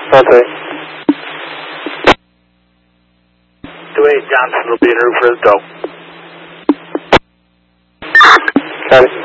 Roger. 28 Johnson will be en route for the dope. Got it.